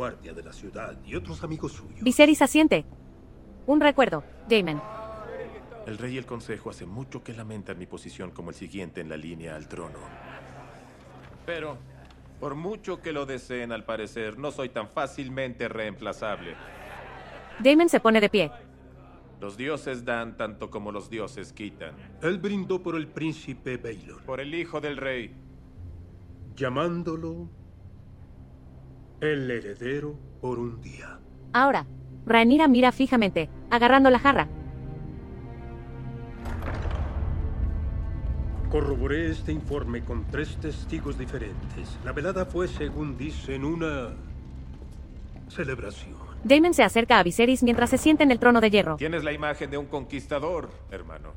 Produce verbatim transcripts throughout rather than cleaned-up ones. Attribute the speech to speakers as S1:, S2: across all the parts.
S1: guardia de la ciudad y otros amigos suyos.
S2: Viserys asiente. Un recuerdo, Daemon.
S3: El rey y el consejo hace mucho que lamentan mi posición como el siguiente en la línea al trono. Pero, por mucho que lo deseen, al parecer, no soy tan fácilmente reemplazable.
S2: Daemon se pone de pie.
S3: Los dioses dan tanto como los dioses quitan.
S1: Él brindó por el príncipe Baelor,
S3: Por el hijo del rey.
S1: llamándolo el heredero por un día.
S2: Ahora, Rhaenyra mira fijamente, agarrando la jarra.
S1: Corroboré este informe con tres testigos diferentes. La velada fue, según dicen, una celebración.
S2: Daemon se acerca a Viserys mientras se sienta en el trono de hierro.
S3: Tienes la imagen de un conquistador, hermano.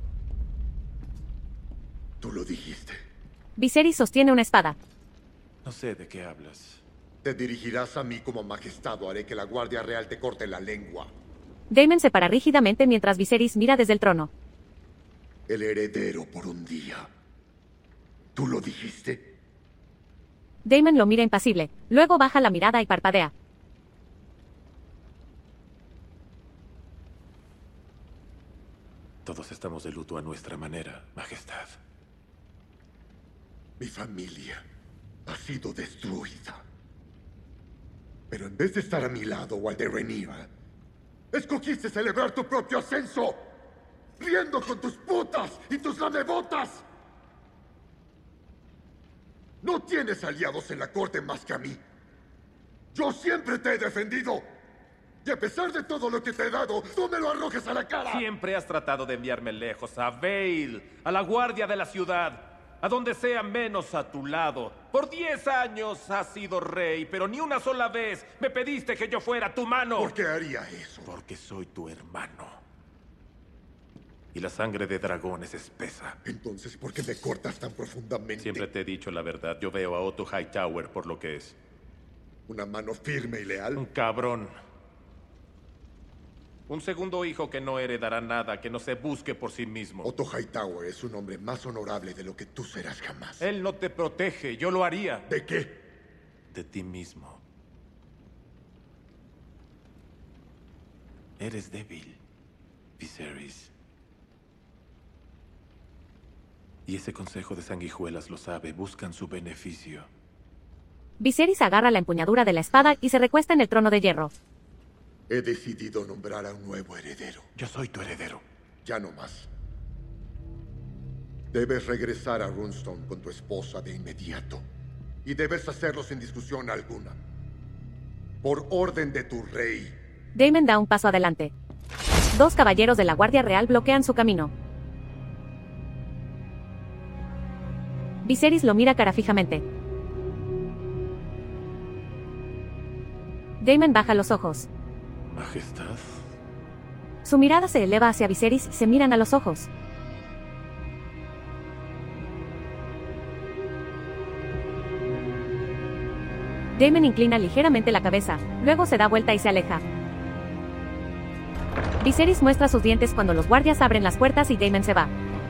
S4: Tú lo dijiste.
S2: Viserys sostiene una espada.
S3: No sé de qué hablas.
S4: Te dirigirás a mí como majestad o haré que la Guardia Real te corte la lengua.
S2: Daemon se para rígidamente mientras Viserys mira desde el trono.
S4: El heredero por un día. ¿Tú lo dijiste?
S2: Daemon lo mira impasible, luego baja la mirada y parpadea.
S3: Todos estamos de luto a nuestra manera, majestad.
S4: Mi familia ha sido destruida. Pero en vez de estar a mi lado o al de Rhaenyra, escogiste celebrar tu propio ascenso, riendo con tus putas y tus lamebotas. No tienes aliados en la corte más que a mí. Yo siempre te he defendido. Y a pesar de todo lo que te he dado, tú me lo arrojes a la cara.
S3: Siempre has tratado de enviarme lejos, a Vale, a la guardia de la ciudad, a donde sea menos a tu lado. Por diez años has sido rey, pero ni una sola vez me pediste que yo fuera tu mano.
S4: ¿Por qué haría eso?
S3: Porque soy tu hermano. Y la sangre de dragón es espesa.
S4: Entonces, ¿por qué me cortas tan profundamente?
S3: Siempre te he dicho la verdad. Yo veo a Otto Hightower por lo que es.
S4: ¿Una mano firme y leal?
S3: Un cabrón. Un segundo hijo que no heredará nada, que no se busque por sí mismo.
S4: Otto Hightower es un hombre más honorable de lo que tú serás jamás.
S3: Él no te protege, yo lo haría.
S4: ¿De qué?
S3: De ti mismo. Eres débil, Viserys. Y ese consejo de sanguijuelas lo sabe, buscan su beneficio.
S2: Viserys agarra la empuñadura de la espada y se recuesta en el trono de hierro.
S4: He decidido nombrar a un nuevo heredero.
S3: Yo soy tu heredero.
S4: Ya no más. Debes regresar a Runestone con tu esposa de inmediato. Y debes hacerlo sin discusión alguna. Por orden de tu rey.
S2: Daemon da un paso adelante. Dos caballeros de la Guardia Real bloquean su camino. Viserys lo mira cara fijamente. Daemon baja los ojos.
S3: Majestad.
S2: Su mirada se eleva hacia Viserys y se miran a los ojos. Daemon inclina ligeramente la cabeza, luego se da vuelta y se aleja. Viserys muestra sus dientes cuando los guardias abren las puertas y Daemon se va.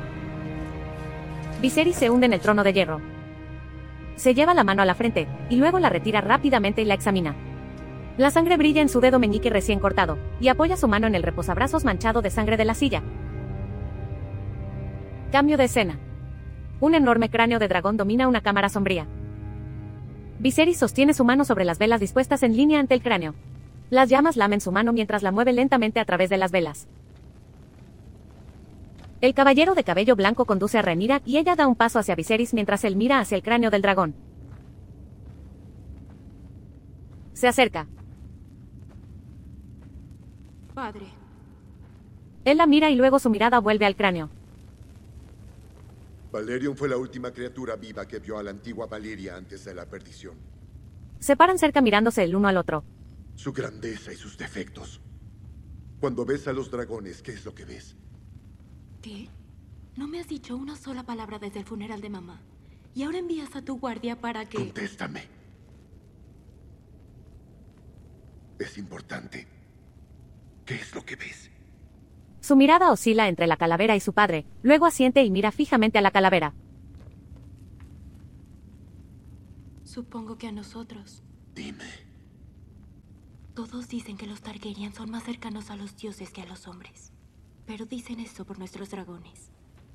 S2: Viserys se hunde en el trono de hierro. Se lleva la mano a la frente, y luego la retira rápidamente y la examina. La sangre brilla en su dedo meñique recién cortado, y apoya su mano en el reposabrazos manchado de sangre de la silla. Cambio de escena. Un enorme cráneo de dragón domina una cámara sombría. Viserys sostiene su mano sobre las velas dispuestas en línea ante el cráneo. Las llamas lamen su mano mientras la mueve lentamente a través de las velas. El caballero de cabello blanco conduce a Rhaenyra y ella da un paso hacia Viserys mientras él mira hacia el cráneo del dragón. Se acerca.
S5: Padre.
S2: Él la mira y luego su mirada vuelve al cráneo.
S4: Valerion fue la última criatura viva que vio a la antigua Valyria antes de la perdición.
S2: Se paran cerca mirándose el uno al otro.
S4: Su grandeza y sus defectos. Cuando ves a los dragones, ¿qué es lo que ves?
S5: ¿Qué? No me has dicho una sola palabra desde el funeral de mamá. Y ahora envías a tu guardia para que...
S4: Contéstame. Es importante. ¿Qué es lo que ves?
S2: Su mirada oscila entre la calavera y su padre, luego asiente y mira fijamente a la calavera.
S5: Supongo que a nosotros.
S4: Dime.
S5: Todos dicen que los Targaryen son más cercanos a los dioses que a los hombres. Pero dicen eso por nuestros dragones.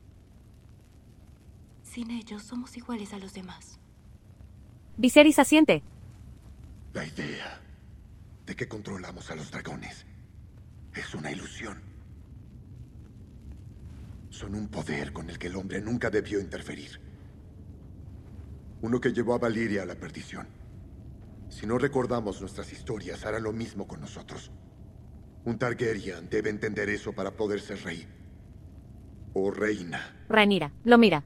S5: Sin ellos, somos iguales a los demás.
S2: Viserys asiente.
S4: La idea de que controlamos a los dragones es una ilusión. Son un poder con el que el hombre nunca debió interferir. Uno que llevó a Valyria a la perdición. Si no recordamos nuestras historias, hará lo mismo con nosotros. Un Targaryen debe entender eso para poder ser rey. O reina.
S2: Rhaenyra lo mira.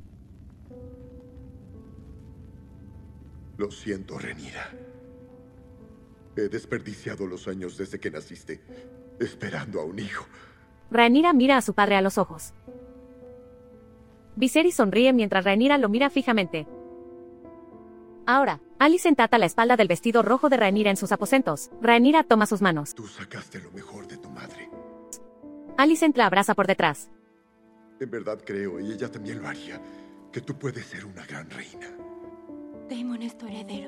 S4: Lo siento, Rhaenyra. He desperdiciado los años desde que naciste, esperando a un hijo.
S2: Rhaenyra mira a su padre a los ojos. Viserys sonríe mientras Rhaenyra lo mira fijamente. Ahora, Alicent ata la espalda del vestido rojo de Rhaenyra en sus aposentos. Rhaenyra toma sus manos.
S4: Tú sacaste lo mejor de tu madre.
S2: Alicent la abraza por detrás.
S4: En verdad creo, y ella también lo haría, que tú puedes ser una gran reina.
S5: Daemon es tu heredero.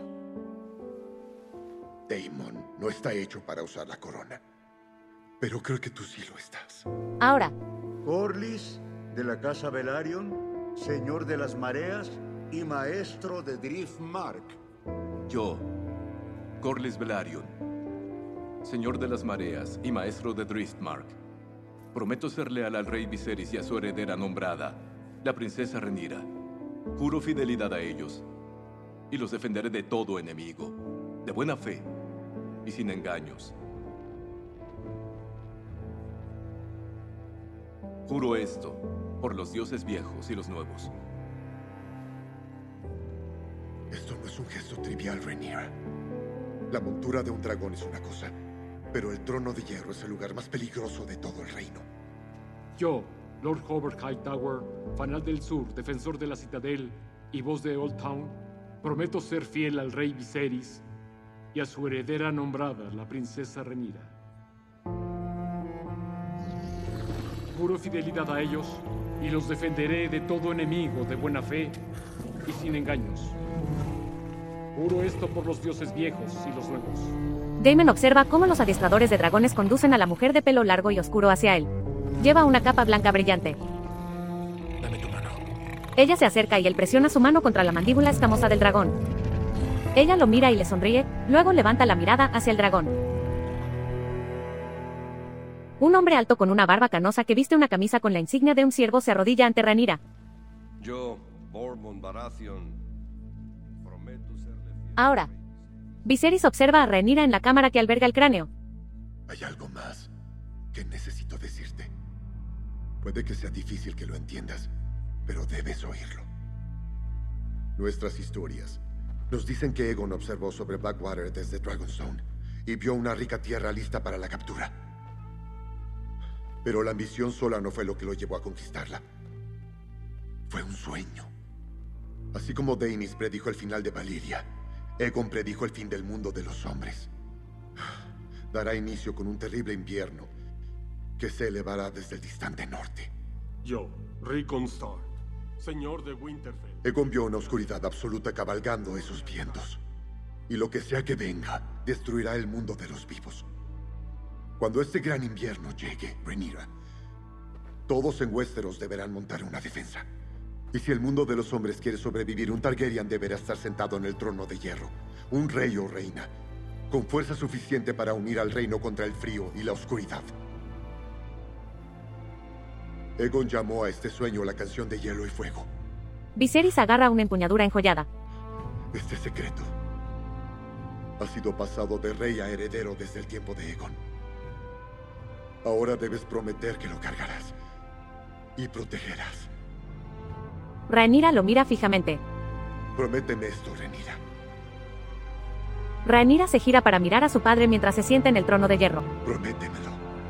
S4: Daemon no está hecho para usar la corona. Pero creo que tú sí lo estás.
S2: Ahora,
S6: Corlys, de la casa Velaryon, señor de las mareas y maestro de Driftmark.
S7: Yo, Corlys Velaryon, señor de las mareas y maestro de Driftmark, prometo ser leal al rey Viserys y a su heredera nombrada, la princesa Rhaenyra. Juro fidelidad a ellos y los defenderé de todo enemigo, de buena fe y sin engaños. Juro esto por los dioses viejos y los nuevos.
S4: Esto no es un gesto trivial, Rhaenyra. La montura de un dragón es una cosa, pero el trono de hierro es el lugar más peligroso de todo el reino.
S8: Yo, Lord Hobart Hightower, fanal del sur, defensor de la citadel y voz de Old Town, prometo ser fiel al rey Viserys y a su heredera nombrada, la princesa Rhaenyra. Juro fidelidad a ellos y los defenderé de todo enemigo de buena fe y sin engaños. Juro esto por los dioses viejos y los nuevos.
S2: Daemon observa cómo los adiestradores de dragones conducen a la mujer de pelo largo y oscuro hacia él. Lleva una capa blanca brillante.
S4: Dame tu mano.
S2: Ella se acerca y él presiona su mano contra la mandíbula escamosa del dragón. Ella lo mira y le sonríe, luego levanta la mirada hacia el dragón. Un hombre alto con una barba canosa que viste una camisa con la insignia de un ciervo se arrodilla ante Rhaenyra.
S9: Yo, Mormont Baratheon, prometo serle fiel.
S2: Ahora, Viserys observa a Rhaenyra en la cámara que alberga el cráneo.
S4: Hay algo más que necesito decirte. Puede que sea difícil que lo entiendas, pero debes oírlo. Nuestras historias nos dicen que Aegon observó sobre Blackwater desde Dragonstone y vio una rica tierra lista para la captura. Pero la ambición sola no fue lo que lo llevó a conquistarla. Fue un sueño. Así como Daenerys predijo el final de Valyria, Aegon predijo el fin del mundo de los hombres. Dará inicio con un terrible invierno que se elevará desde el distante norte.
S1: Yo, Rickon Stark, señor de Winterfell.
S4: Aegon vio una oscuridad absoluta cabalgando esos vientos. Y lo que sea que venga, destruirá el mundo de los vivos. Cuando este gran invierno llegue, Rhaenyra, todos en Westeros deberán montar una defensa. Y si el mundo de los hombres quiere sobrevivir, un Targaryen deberá estar sentado en el trono de hierro. Un rey o reina, con fuerza suficiente para unir al reino contra el frío y la oscuridad. Aegon llamó a este sueño la canción de hielo y fuego.
S2: Viserys agarra una empuñadura enjollada.
S4: Este secreto ha sido pasado de rey a heredero desde el tiempo de Aegon. Ahora debes prometer que lo cargarás y protegerás.
S2: Rhaenyra lo mira fijamente.
S4: Prométeme esto, Rhaenyra.
S2: Rhaenyra se gira para mirar a su padre mientras se sienta en el trono de hierro.
S4: Prométemelo.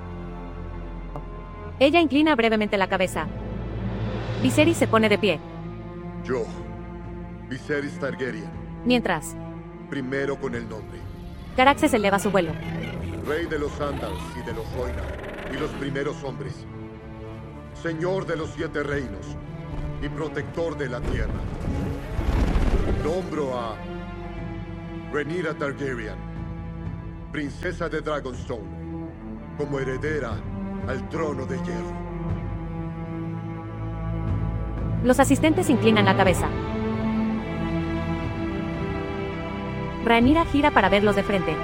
S2: Ella inclina brevemente la cabeza. Viserys se pone de pie.
S4: Yo, Viserys Targaryen,
S2: Mientras,
S4: primero con el nombre,
S2: Caraxes eleva su vuelo.
S4: rey de los Andals y de los Rhoynar y los primeros hombres, señor de los siete reinos y protector de la tierra. Nombro a Rhaenyra Targaryen, princesa de Dragonstone, como heredera al trono de hierro.
S2: Los asistentes inclinan la cabeza. Rhaenyra gira para verlos de frente.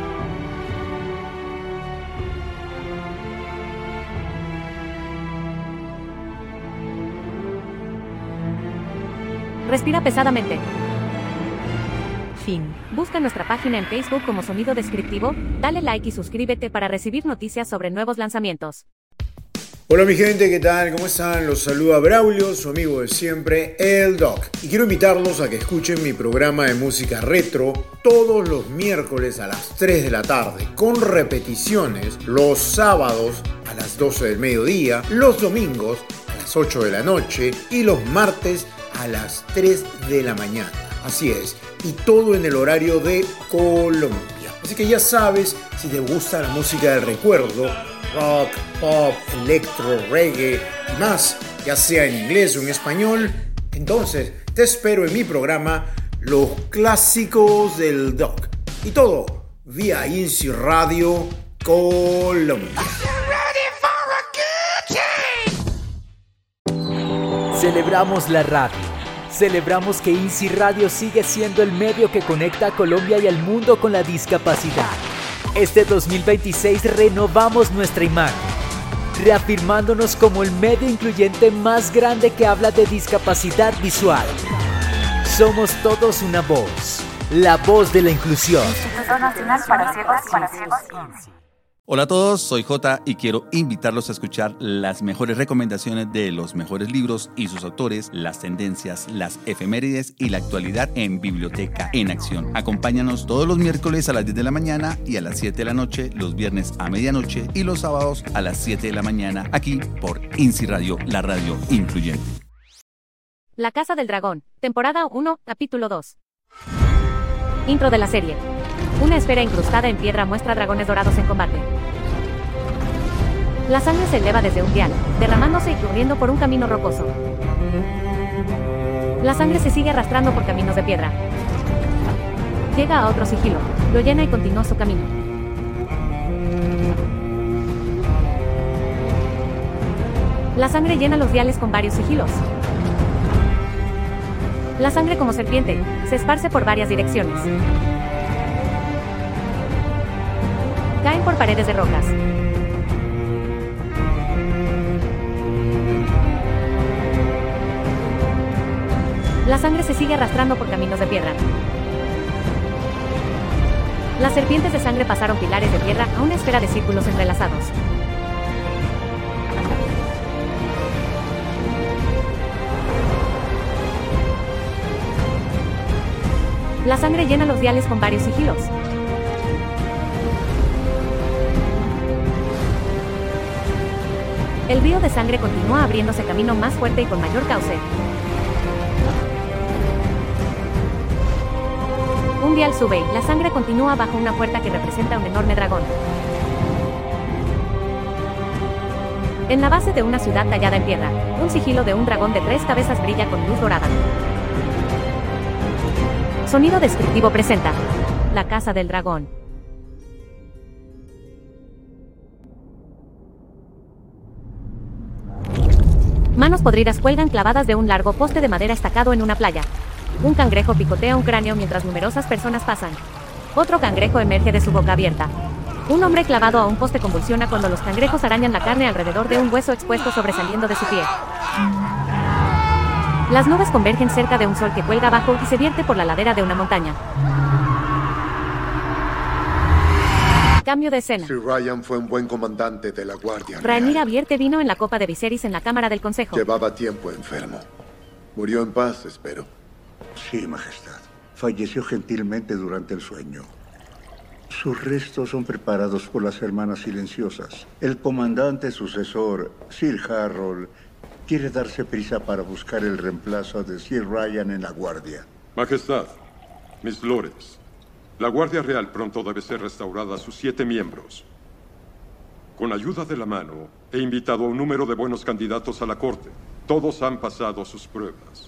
S2: Respira pesadamente. Fin. Busca nuestra página en Facebook como Sonido Descriptivo, dale like y suscríbete para recibir noticias sobre nuevos lanzamientos.
S10: Hola mi gente, ¿qué tal? ¿Cómo están? Los saluda Braulio, su amigo de siempre, el Doc. Y quiero invitarlos a que escuchen mi programa de música retro todos los miércoles a las tres de la tarde, con repeticiones los sábados a las doce del mediodía, los domingos a las ocho de la noche y los martes a las tres de la mañana. Así es, y todo en el horario de Colombia. Así que ya sabes, si te gusta la música del recuerdo, rock, pop, electro, reggae y más, ya sea en inglés o en español, entonces te espero en mi programa Los Clásicos del Doc. Y todo vía INSI Radio Colombia.
S11: Celebramos la radio. Celebramos que INSI Radio sigue siendo el medio que conecta a Colombia y al mundo con la discapacidad. Este dos mil veintiséis renovamos nuestra imagen, reafirmándonos como el medio incluyente más grande que habla de discapacidad visual. Somos todos una voz, la voz de la inclusión.
S12: Instituto Nacional para Ciegos y para Ciegos INSI.
S13: Hola a todos, soy Jota y quiero invitarlos a escuchar las mejores recomendaciones de los mejores libros y sus autores, las tendencias, las efemérides y la actualidad en Biblioteca en Acción. Acompáñanos todos los miércoles a las diez de la mañana y a las siete de la noche, los viernes a medianoche y los sábados a las siete de la mañana, aquí por INSI Radio, la radio incluyente.
S2: La Casa del Dragón, temporada uno, capítulo dos. Intro de la serie. Una esfera incrustada en piedra muestra dragones dorados en combate. La sangre se eleva desde un dial, derramándose y corriendo por un camino rocoso. La sangre se sigue arrastrando por caminos de piedra. Llega a otro sigilo, lo llena y continúa su camino. La sangre llena los diales con varios sigilos. La sangre, como serpiente, se esparce por varias direcciones. Caen por paredes de rocas. La sangre se sigue arrastrando por caminos de piedra. Las serpientes de sangre pasaron pilares de piedra a una esfera de círculos entrelazados. La sangre llena los diales con varios sigilos. El río de sangre continúa abriéndose camino más fuerte y con mayor cauce. Un dial sube y la sangre continúa bajo una puerta que representa un enorme dragón. En la base de una ciudad tallada en piedra, un sigilo de un dragón de tres cabezas brilla con luz dorada. Sonido Descriptivo presenta La Casa del Dragón. Manos podridas cuelgan clavadas de un largo poste de madera estacado en una playa. Un cangrejo picotea un cráneo mientras numerosas personas pasan. Otro cangrejo emerge de su boca abierta. Un hombre clavado a un poste convulsiona cuando los cangrejos arañan la carne alrededor de un hueso expuesto sobresaliendo de su pie. Las nubes convergen cerca de un sol que cuelga abajo y se vierte por la ladera de una montaña. Cambio de escena.
S4: Sir Ryan fue un buen comandante de la Guardia Real.
S2: Rhaenyra vierte vino en la copa de Viserys en la cámara del consejo.
S4: Llevaba tiempo enfermo. Murió en paz, espero.
S6: Sí, Majestad. Falleció gentilmente durante el sueño. Sus restos son preparados por las Hermanas Silenciosas. El comandante sucesor, Sir Harold, quiere darse prisa para buscar el reemplazo de Sir Ryan en la Guardia.
S14: Majestad, mis lores, la Guardia Real pronto debe ser restaurada a sus siete miembros. Con ayuda de la mano, he invitado a un número de buenos candidatos a la corte. Todos han pasado sus pruebas.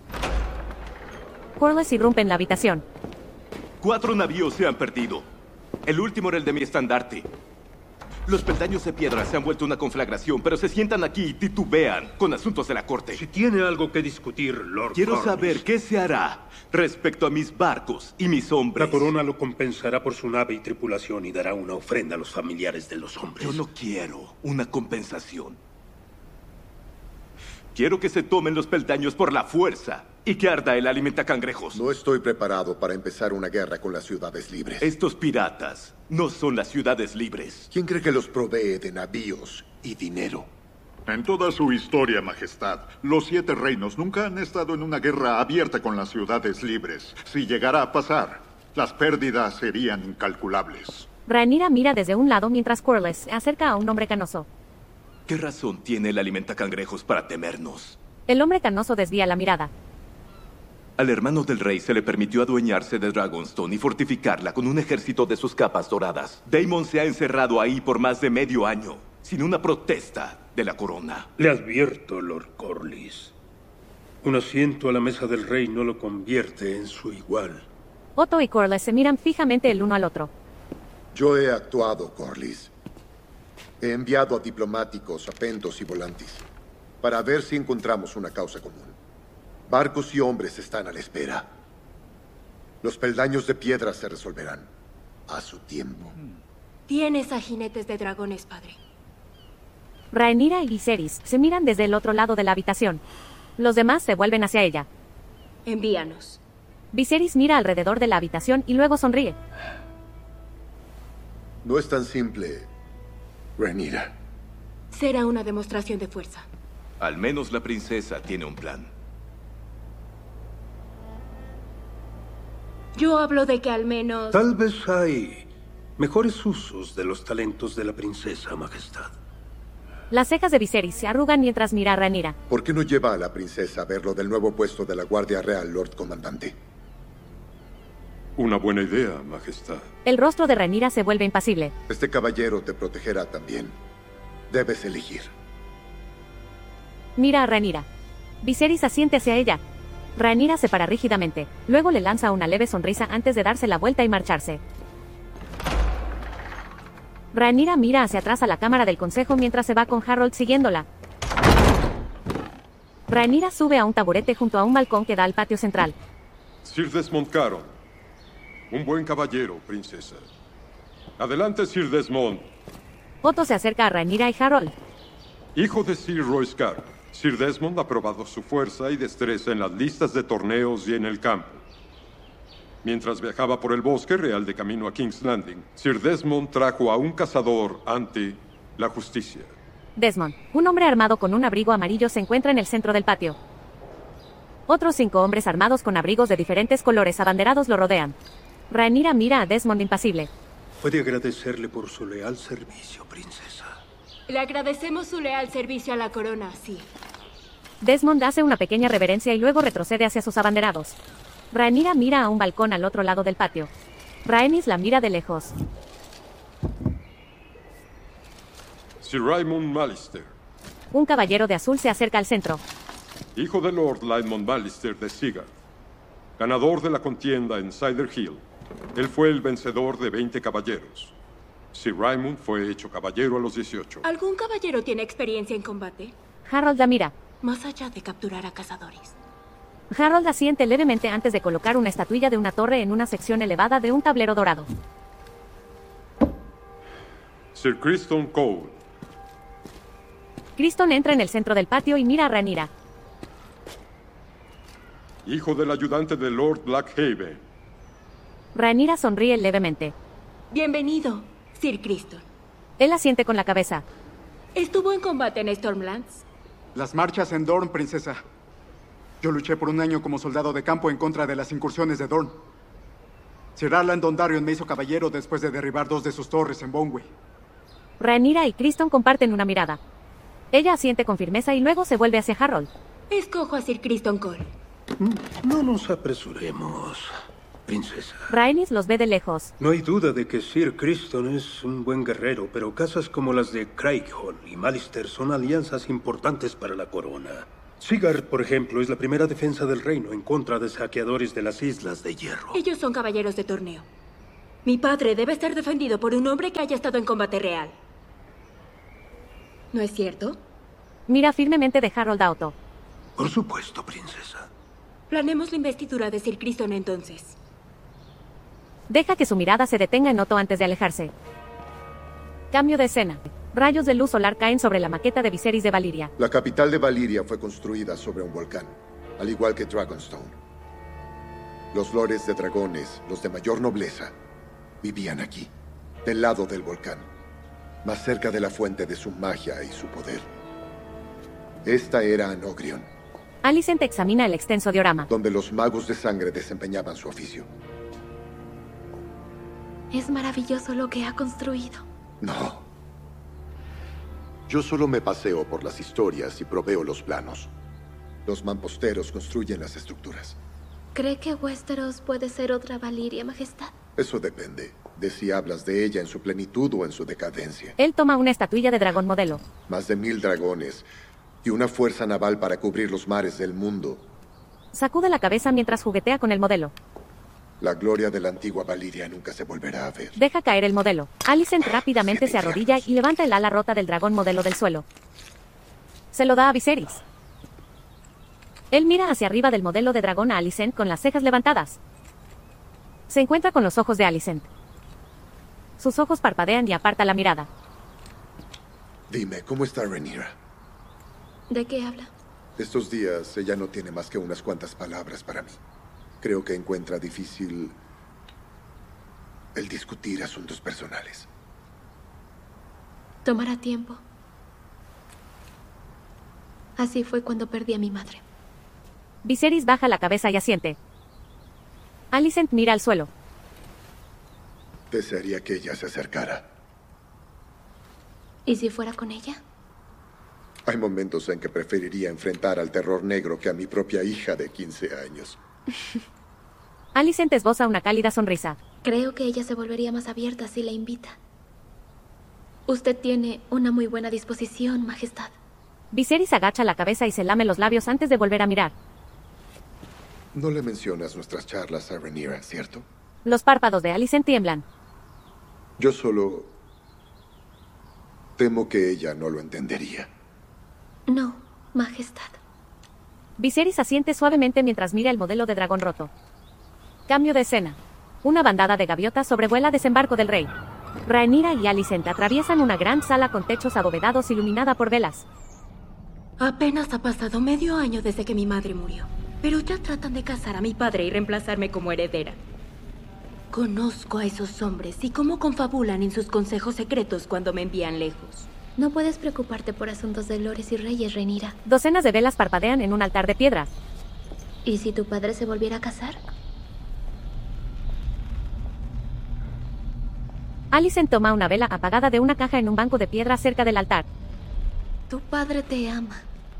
S2: Corlys irrumpe en la habitación.
S15: Cuatro navíos se han perdido.
S7: El último era el de mi estandarte. Los peldaños de piedra se han vuelto una conflagración, pero se sientan aquí y titubean con asuntos de la corte.
S1: Si tiene algo que discutir, Lord
S7: Quiero
S1: Corlys,
S7: saber qué se hará respecto a mis barcos y mis hombres.
S1: La corona lo compensará por su nave y tripulación y dará una ofrenda a los familiares de los hombres.
S7: Yo no quiero una compensación. Quiero que se tomen los peldaños por la fuerza y que arda el alimentacangrejos.
S4: No estoy preparado para empezar una guerra con las ciudades libres.
S7: Estos piratas no son las ciudades libres.
S4: ¿Quién cree que los provee de navíos y dinero?
S15: En toda su historia, Majestad, los Siete Reinos nunca han estado en una guerra abierta con las ciudades libres. Si llegara a pasar, las pérdidas serían incalculables.
S2: Rhaenyra mira desde un lado mientras Corlys se acerca a un hombre canoso.
S7: ¿Qué razón tiene el alimentacangrejos para temernos?
S2: El hombre canoso desvía la mirada.
S7: Al hermano del rey se le permitió adueñarse de Dragonstone y fortificarla con un ejército de sus capas doradas. Daemon se ha encerrado ahí por más de medio año, sin una protesta de la corona.
S1: Le advierto, Lord Corlys. Un asiento a la mesa del rey no lo convierte en su igual.
S2: Otto y Corlys se miran fijamente el uno al otro.
S4: Yo he actuado, Corlys. He enviado a diplomáticos a Pentos y Volantis para ver si encontramos una causa común. Barcos y hombres están a la espera. Los peldaños de piedra se resolverán a su tiempo.
S5: Tienes a jinetes de dragones, padre.
S2: Rhaenyra y Viserys se miran desde el otro lado de la habitación. Los demás se vuelven hacia ella.
S5: Envíanos.
S2: Viserys mira alrededor de la habitación y luego sonríe.
S4: No es tan simple, Rhaenyra.
S5: Será una demostración de fuerza.
S7: Al menos la princesa tiene un plan.
S5: Yo hablo de que al menos...
S1: Tal vez hay mejores usos de los talentos de la princesa, Majestad.
S2: Las cejas de Viserys se arrugan mientras mira a Rhaenyra.
S4: ¿Por qué no lleva a la princesa a ver lo del nuevo puesto de la Guardia Real, Lord Comandante?
S14: Una buena idea, Majestad.
S2: El rostro de Rhaenyra se vuelve impasible.
S4: Este caballero te protegerá también. Debes elegir.
S2: Mira a Rhaenyra. Viserys asiente hacia ella. Rhaenyra se para rígidamente. Luego le lanza una leve sonrisa antes de darse la vuelta y marcharse. Rhaenyra mira hacia atrás a la cámara del consejo mientras se va con Harold siguiéndola. Rhaenyra sube a un taburete junto a un balcón que da al patio central.
S14: Sir Desmond Caron. Un buen caballero, princesa. Adelante, Sir Desmond.
S2: Otto se acerca a Rhaenyra y Harold.
S14: Hijo de Sir Royce Caron, Sir Desmond ha probado su fuerza y destreza en las listas de torneos y en el campo. Mientras viajaba por el bosque real de camino a King's Landing, Sir Desmond trajo a un cazador ante la justicia.
S2: Desmond, un hombre armado con un abrigo amarillo, se encuentra en el centro del patio. Otros cinco hombres armados con abrigos de diferentes colores abanderados lo rodean. Rhaenyra mira a Desmond impasible.
S1: Puede agradecerle por su leal servicio, princesa.
S5: Le agradecemos su leal servicio a la corona, sí.
S2: Desmond hace una pequeña reverencia y luego retrocede hacia sus abanderados. Rhaenyra mira a un balcón al otro lado del patio. Rhaenys la mira de lejos.
S14: Sir Raymond Mallister.
S2: Un caballero de azul se acerca al centro.
S14: Hijo de Lord Lymond Mallister de Sigard. Ganador de la contienda en Cider Hill. Él fue el vencedor de veinte caballeros. Sir Raymond fue hecho caballero a los dieciocho.
S5: ¿Algún caballero tiene experiencia en combate?
S2: Harold la mira.
S5: Más allá de capturar a cazadores.
S2: Harold asiente levemente antes de colocar una estatuilla de una torre en una sección elevada de un tablero dorado.
S14: Sir Criston Cole.
S2: Criston entra en el centro del patio y mira a Rhaenyra.
S14: Hijo del ayudante de Lord Blackhaven.
S2: Rhaenyra sonríe levemente.
S5: Bienvenido, Sir Criston.
S2: Él asiente con la cabeza.
S5: ¿Estuvo en combate en Stormlands?
S16: Las marchas en Dorne, princesa. Yo luché por un año como soldado de campo en contra de las incursiones de Dorne. Sir Arlan Dondarrion me hizo caballero después de derribar dos de sus torres en Bonwë.
S2: Rhaenyra y Criston comparten una mirada. Ella asiente con firmeza y luego se vuelve hacia Harold.
S5: Escojo a Sir Criston Cole.
S1: No nos apresuremos, princesa.
S2: Rhaenys los ve de lejos.
S1: No hay duda de que Sir Criston es un buen guerrero, pero casas como las de Craighorn y Mallister son alianzas importantes para la corona. Sigard, por ejemplo, es la primera defensa del reino en contra de saqueadores de las Islas de Hierro.
S5: Ellos son caballeros de torneo.
S17: Mi padre debe ser defendido por un hombre que haya estado en combate real. ¿No es cierto?
S2: Mira firmemente de Harold a Otto.
S1: Por supuesto, princesa.
S17: Planeemos la investidura de Sir Criston entonces.
S2: Deja que su mirada se detenga en Otto antes de alejarse. Cambio de escena. Rayos de luz solar caen sobre la maqueta de Viserys de Valyria.
S18: La capital de Valyria fue construida sobre un volcán, al igual que Dragonstone. Los lores de dragones, los de mayor nobleza, vivían aquí, del lado del volcán, más cerca de la fuente de su magia y su poder. Esta era Anogrion,
S2: Alicent examina el extenso diorama.
S18: donde los magos de sangre desempeñaban su oficio.
S5: Es maravilloso lo que ha construido.
S18: No. Yo solo me paseo por las historias y proveo los planos. Los mamposteros construyen las estructuras.
S5: ¿Cree que Westeros puede ser otra Valyria, Majestad?
S18: Eso depende de si hablas de ella en su plenitud o en su decadencia.
S2: Él toma una estatuilla de dragón modelo.
S18: Más de mil dragones y una fuerza naval para cubrir los mares del mundo.
S2: Sacude la cabeza mientras juguetea con el modelo.
S18: La gloria de la antigua Valyria nunca se volverá a ver.
S2: Deja caer el modelo. Alicent rápidamente se arrodilla y levanta el ala rota del dragón modelo del suelo. Se lo da a Viserys. Él mira hacia arriba del modelo de dragón a Alicent con las cejas levantadas. Se encuentra con los ojos de Alicent. Sus ojos parpadean y aparta la mirada.
S18: Dime, ¿cómo está Rhaenyra?
S5: ¿De qué habla?
S18: Estos días ella no tiene más que unas cuantas palabras para mí. Creo que encuentra difícil el discutir asuntos personales.
S5: Tomará tiempo. Así fue cuando perdí a mi madre.
S2: Viserys baja la cabeza y asiente. Alicent mira al suelo.
S18: Desearía que ella se acercara.
S5: ¿Y si fuera con ella?
S18: Hay momentos en que preferiría enfrentar al terror negro que a mi propia hija de quince años.
S2: Alicent esboza una cálida sonrisa.
S5: Creo que ella se volvería más abierta si la invita. Usted tiene una muy buena disposición, Majestad.
S2: Viserys agacha la cabeza y se lame los labios antes de volver a mirar.
S18: No le mencionas nuestras charlas a Rhaenyra, ¿cierto?
S2: Los párpados de Alicent tiemblan.
S18: Yo solo temo que ella no lo entendería.
S5: No, Majestad.
S2: Viserys asiente suavemente mientras mira el modelo de dragón roto. Cambio de escena. Una bandada de gaviotas sobrevuela desembarco del rey. Rhaenyra y Alicent atraviesan una gran sala con techos abovedados iluminada por velas.
S17: Apenas ha pasado medio año desde que mi madre murió, pero ya tratan de casar a mi padre y reemplazarme como heredera. Conozco a esos hombres y cómo confabulan en sus consejos secretos cuando me envían lejos.
S5: No puedes preocuparte por asuntos de lores y reyes, Rhaenyra.
S2: Docenas de velas parpadean en un altar de piedra.
S5: ¿Y si tu padre se volviera a casar?
S2: Alicent toma una vela apagada de una caja en un banco de piedra cerca del altar.
S5: Tu padre te ama.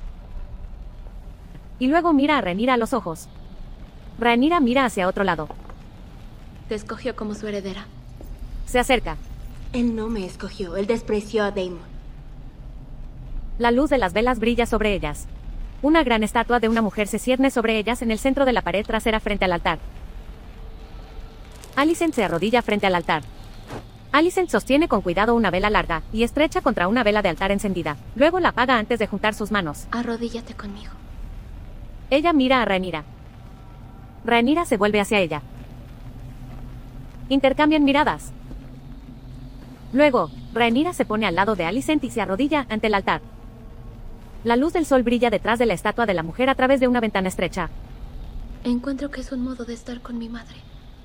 S2: Y luego mira a Rhaenyra a los ojos. Rhaenyra mira hacia otro lado.
S5: Te escogió como su heredera.
S2: Se acerca.
S17: Él no me escogió, él despreció a Daemon.
S2: La luz de las velas brilla sobre ellas. Una gran estatua de una mujer se cierne sobre ellas en el centro de la pared trasera frente al altar. Alicent se arrodilla frente al altar. Alicent sostiene con cuidado una vela larga y estrecha contra una vela de altar encendida. Luego la apaga antes de juntar sus manos.
S5: Arrodíllate conmigo.
S2: Ella mira a Rhaenyra. Rhaenyra se vuelve hacia ella. Intercambian miradas. Luego, Rhaenyra se pone al lado de Alicent y se arrodilla ante el altar. La luz del sol brilla detrás de la estatua de la mujer a través de una ventana estrecha.
S5: Encuentro que es un modo de estar con mi madre.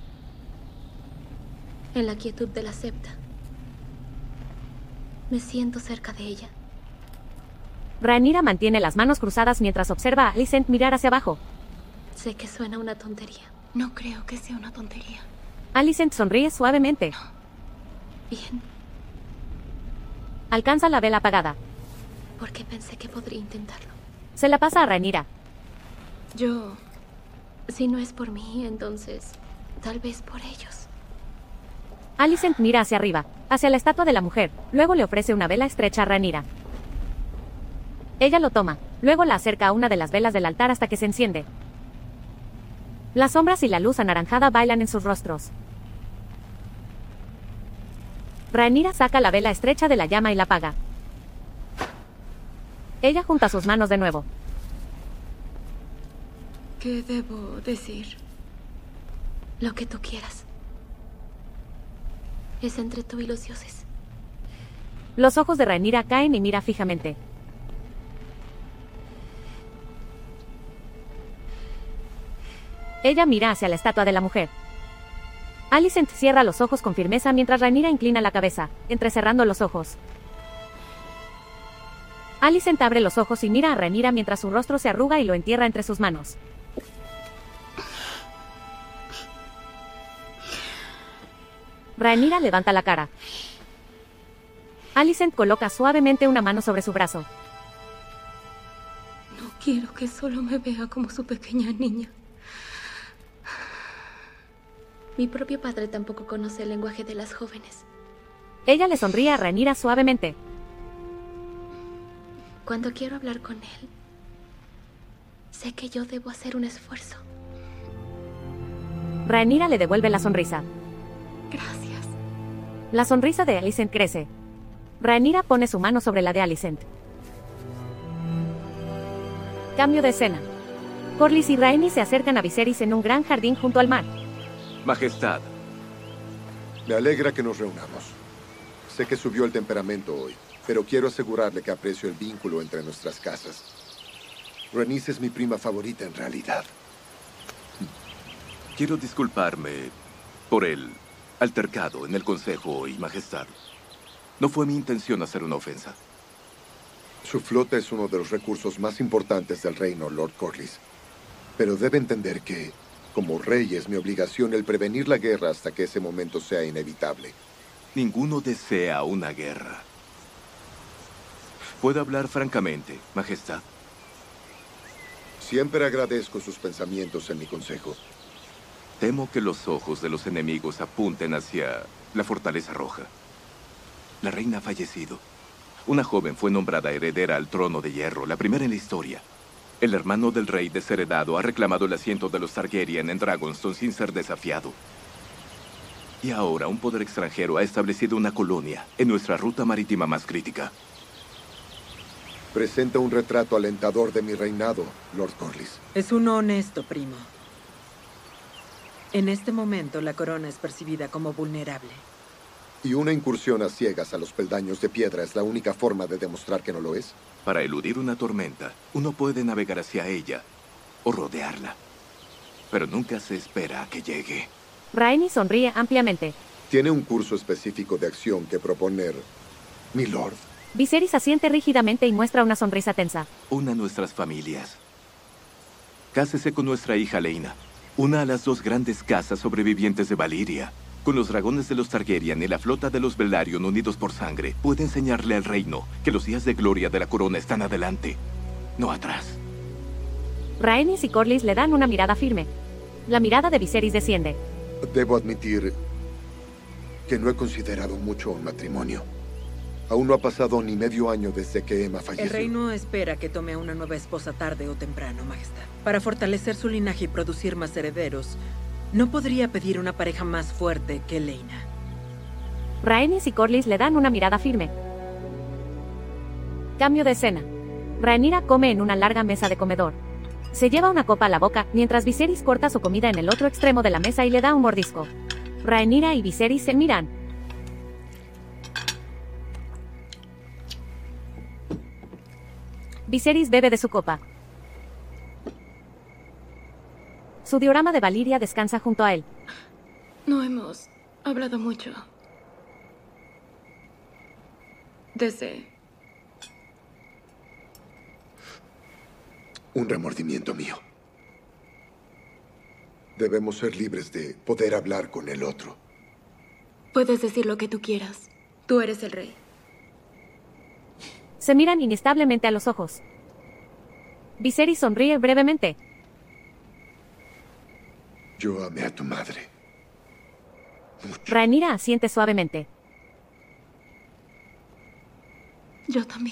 S5: En la quietud de la septa. Me siento cerca de ella.
S2: Rhaenyra mantiene las manos cruzadas mientras observa a Alicent mirar hacia abajo.
S5: Sé que suena una tontería.
S17: No creo que sea una tontería.
S2: Alicent sonríe suavemente.
S5: Bien.
S2: Alcanza la vela apagada.
S5: Porque pensé que podría intentarlo.
S2: Se la pasa a Rhaenyra.
S5: Yo... Si no es por mí, entonces... Tal vez por ellos.
S2: Alicent mira hacia arriba, hacia la estatua de la mujer. Luego le ofrece una vela estrecha a Rhaenyra. Ella lo toma. Luego la acerca a una de las velas del altar hasta que se enciende. Las sombras y la luz anaranjada bailan en sus rostros. Rhaenyra saca la vela estrecha de la llama y la apaga. Ella junta sus manos de nuevo.
S17: ¿Qué debo decir? Lo que tú quieras. Es entre tú y los dioses.
S2: Los ojos de Rhaenyra caen y mira fijamente. Ella mira hacia la estatua de la mujer. Alicent cierra los ojos con firmeza mientras Rhaenyra inclina la cabeza, entrecerrando los ojos. Alicent abre los ojos y mira a Rhaenyra mientras su rostro se arruga y lo entierra entre sus manos. Rhaenyra levanta la cara. Alicent coloca suavemente una mano sobre su brazo.
S17: No quiero que solo me vea como su pequeña niña. Mi propio padre tampoco conoce el lenguaje de las jóvenes.
S2: Ella le sonríe a Rhaenyra suavemente.
S17: Cuando quiero hablar con él, sé que yo debo hacer un esfuerzo.
S2: Rhaenyra le devuelve la sonrisa.
S17: Gracias.
S2: La sonrisa de Alicent crece. Rhaenyra pone su mano sobre la de Alicent. Cambio de escena. Corlys y Rhaenys se acercan a Viserys en un gran jardín junto al mar.
S7: Majestad.
S18: Me alegra que nos reunamos. Sé que subió el temperamento hoy, pero quiero asegurarle que aprecio el vínculo entre nuestras casas. Rhaenys es mi prima favorita en realidad.
S7: Quiero disculparme por el altercado en el consejo hoy, Majestad. No fue mi intención hacer una ofensa.
S18: Su flota es uno de los recursos más importantes del reino, Lord Corlys. Pero debe entender que, como rey, es mi obligación el prevenir la guerra hasta que ese momento sea inevitable.
S7: Ninguno desea una guerra. ¿Puedo hablar francamente, Majestad?
S18: Siempre agradezco sus pensamientos en mi consejo.
S7: Temo que los ojos de los enemigos apunten hacia la Fortaleza Roja. La reina ha fallecido. Una joven fue nombrada heredera al trono de hierro, la primera en la historia. El hermano del rey desheredado ha reclamado el asiento de los Targaryen en Dragonstone sin ser desafiado. Y ahora un poder extranjero ha establecido una colonia en nuestra ruta marítima más crítica.
S18: Presenta un retrato alentador de mi reinado, Lord Corlys.
S19: Es uno honesto, primo. En este momento, la corona es percibida como vulnerable.
S18: ¿Y una incursión a ciegas a los peldaños de piedra es la única forma de demostrar que no lo es?
S7: Para eludir una tormenta, uno puede navegar hacia ella o rodearla. Pero nunca se espera a que llegue.
S2: Rhaenys sonríe ampliamente.
S18: ¿Tiene un curso específico de acción que proponer, mi lord?
S2: Viserys asiente rígidamente y muestra una sonrisa tensa.
S7: Una a nuestras familias. Cásese con nuestra hija Laena. Una a las dos grandes casas sobrevivientes de Valyria. Con los dragones de los Targaryen y la flota de los Velaryon unidos por sangre, puede enseñarle al reino que los días de gloria de la corona están adelante, no atrás.
S2: Rhaenys y Corlys le dan una mirada firme. La mirada de Viserys desciende.
S18: Debo admitir que no he considerado mucho un matrimonio. Aún no ha pasado ni medio año desde que Emma falleció.
S19: El reino espera que tome a una nueva esposa tarde o temprano, Majestad. Para fortalecer su linaje y producir más herederos, no podría pedir una pareja más fuerte que Laena.
S2: Rhaenys y Corlys le dan una mirada firme. Cambio de escena. Rhaenyra come en una larga mesa de comedor. Se lleva una copa a la boca, mientras Viserys corta su comida en el otro extremo de la mesa y le da un mordisco. Rhaenyra y Viserys se miran. Viserys bebe de su copa. Su diorama de Valyria descansa junto a él.
S17: No hemos hablado mucho. Desde...
S18: Un remordimiento mío. Debemos ser libres de poder hablar con el otro.
S17: Puedes decir lo que tú quieras. Tú eres el rey.
S2: Se miran inestablemente a los ojos. Viserys sonríe brevemente.
S18: Yo amé a tu madre. Mucho.
S2: Rhaenyra asiente suavemente.
S17: Yo también.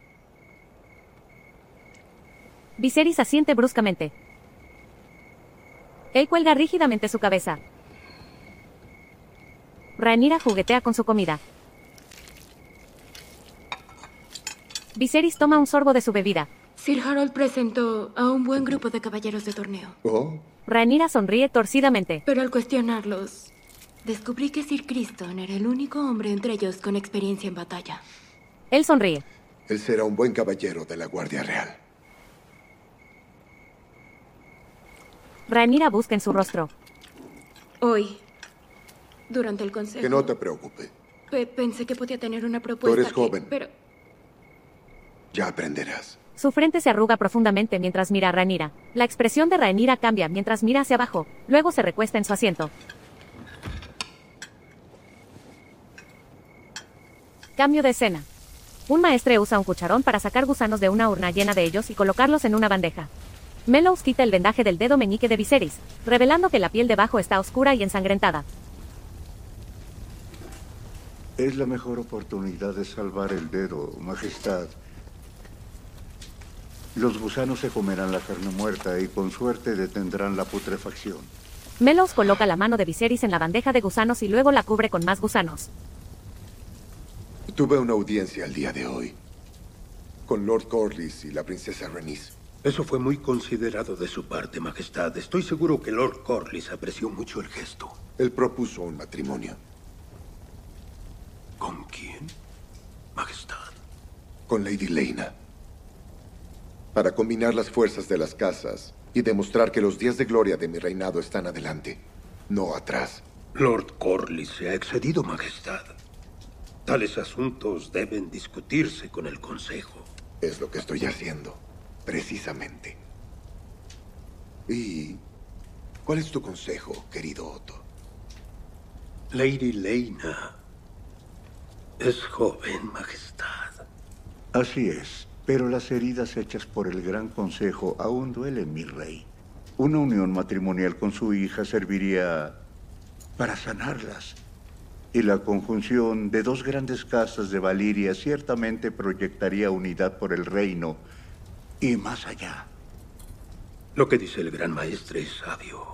S2: Viserys asiente bruscamente. Él cuelga rígidamente su cabeza. Rhaenyra juguetea con su comida. Viserys toma un sorbo de su bebida.
S17: Sir Harold presentó a un buen grupo de caballeros de torneo.
S18: Oh.
S2: Rhaenyra sonríe torcidamente.
S17: Pero al cuestionarlos, descubrí que Sir Criston era el único hombre entre ellos con experiencia en batalla.
S2: Él sonríe.
S18: Él será un buen caballero de la Guardia Real.
S2: Rhaenyra busca en su rostro.
S17: Hoy, durante el consejo...
S18: Que no te preocupe.
S17: Pe pensé que podía tener una
S18: Tú
S17: propuesta
S18: eres
S17: que-
S18: joven.
S17: Pero
S18: Ya aprenderás.
S2: Su frente se arruga profundamente mientras mira a Rhaenyra. La expresión de Rhaenyra cambia mientras mira hacia abajo. Luego se recuesta en su asiento. Cambio de escena. Un maestre usa un cucharón para sacar gusanos de una urna llena de ellos y colocarlos en una bandeja. Mellows quita el vendaje del dedo meñique de Viserys, revelando que la piel debajo está oscura y ensangrentada.
S6: Es la mejor oportunidad de salvar el dedo, Majestad. Los gusanos se comerán la carne muerta y con suerte detendrán la putrefacción.
S2: Mellows coloca la mano de Viserys en la bandeja de gusanos y luego la cubre con más gusanos.
S18: Tuve una audiencia el día de hoy con Lord Corlys y la princesa Rhaenys.
S1: Eso fue muy considerado de su parte, Majestad. Estoy seguro que Lord Corlys apreció mucho el gesto.
S18: Él propuso un matrimonio.
S1: ¿Con quién, Majestad?
S18: Con Lady Laena. Para combinar las fuerzas de las casas y demostrar que los días de gloria de mi reinado están adelante, no atrás.
S1: Lord Corlys se ha excedido, Majestad. Tales asuntos deben discutirse con el Consejo.
S18: Es lo que estoy haciendo, precisamente. ¿Y cuál es tu consejo, querido Otto?
S1: Lady Laena es joven, Majestad.
S6: Así es, pero las heridas hechas por el Gran Consejo aún duelen, mi rey. Una unión matrimonial con su hija serviría para sanarlas. Y la conjunción de dos grandes casas de Valiria ciertamente proyectaría unidad por el reino y más allá.
S1: Lo que dice el gran maestre es sabio.